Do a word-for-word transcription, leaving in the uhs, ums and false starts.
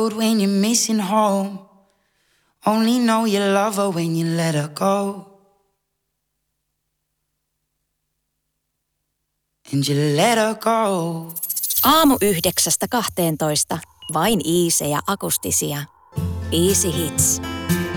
road when you're missing home. Only know you love her when you let her go. And you let her go. Aamu yhdeksästä kahteentoista. Vain iisejä akustisia. Easy Hits.